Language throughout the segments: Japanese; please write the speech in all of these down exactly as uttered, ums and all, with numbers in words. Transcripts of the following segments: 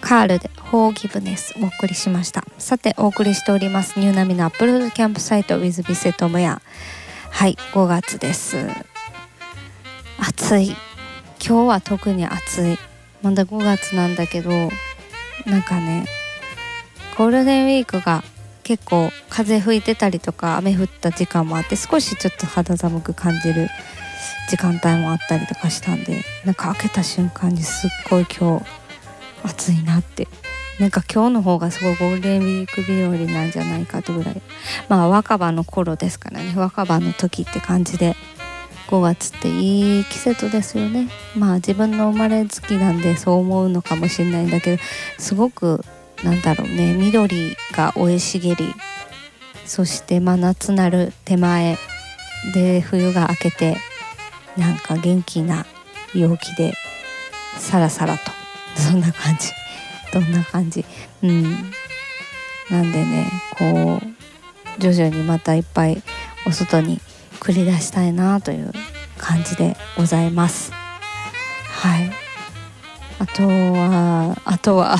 カールでフォーギブネスお送りしました。さてお送りしておりますニューナミのアップロードキャンプサイト with ビセトモヤ。はい、ごがつです。暑い。今日は特に暑い。まだごがつなんだけど、なんかね、ゴールデンウィークが結構風吹いてたりとか雨降った時間もあって、少しちょっと肌寒く感じる時間帯もあったりとかしたんで、なんか開けた瞬間にすっごい今日暑いなって、なんか今日の方がすごいゴールデンウィーク日和なんじゃないかとぐらい、まあ若葉の頃ですからね、若葉の時って感じで、ごがつっていい季節ですよね。まあ自分の生まれ月なんでそう思うのかもしれないんだけど、すごくなんだろうね、緑が生い茂り、そして真夏なる手前で冬が明けて、なんか元気な陽気でさらさらと、そんな感じ、どんな感じ、うん、なんでね、こう徐々にまたいっぱいお外に繰り出したいなという感じでございます。はい。あとはあとは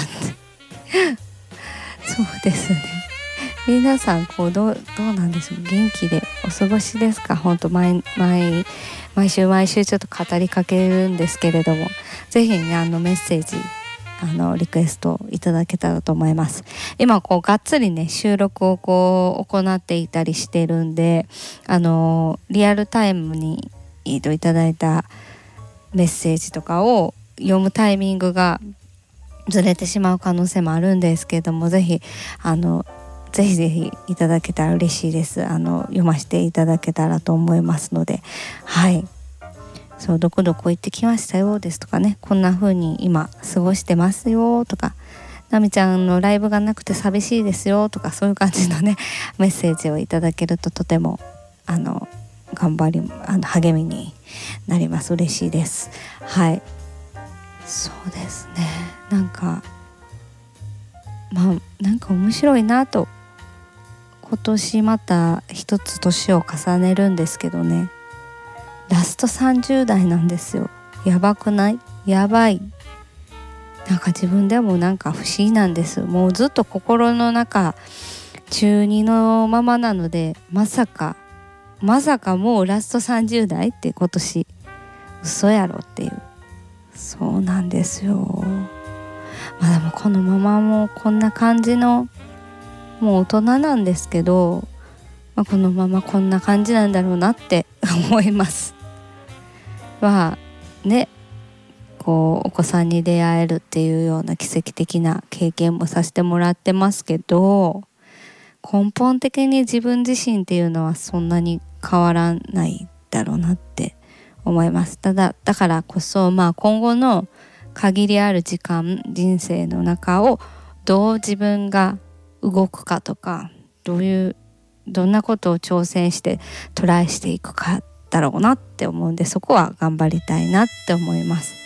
そうですね、皆さんこうどうどうなんでしょう、元気でお過ごしですか？本当毎毎毎週毎週ちょっと語りかけるんですけれども、ぜひね、あのメッセージ、あのリクエストいただけたらと思います。今こうがっつりね収録をこう行っていたりしてるんで、あのリアルタイムにいただいたメッセージとかを読むタイミングがずれてしまう可能性もあるんですけれども、ぜひあのぜひぜひいただけたら嬉しいです。あの読ませていただけたらと思いますので、はい。そう、どこどこ行ってきましたよですとかね、こんな風に今過ごしてますよとか、なみちゃんのライブがなくて寂しいですよとか、そういう感じのねメッセージをいただけるととてもあの頑張りあの励みになります。嬉しいです。はい。そうですね、なんかまあなんか面白いなと、今年また一つ年を重ねるんですけどね、ラストさんじゅう代なんですよ。やばくない？やばい。なんか自分でもなんか不思議なんです。もうずっと心の中中にのままなので、まさかまさかもうラストさんじゅう代って今年嘘やろっていう、そうなんですよ。まあでもこのままもうこんな感じのもう大人なんですけど、まあ、このままこんな感じなんだろうなって思います。はね、こうお子さんに出会えるっていうような奇跡的な経験もさせてもらってますけど、根本的に自分自身っていうのはそんなに変わらないだろうなって思います。ただだからこそ、まあ今後の限りある時間、人生の中をどう自分が動くかとか、どういうどんなことを挑戦してトライしていくかだろうなって思うんで、そこは頑張りたいなって思います。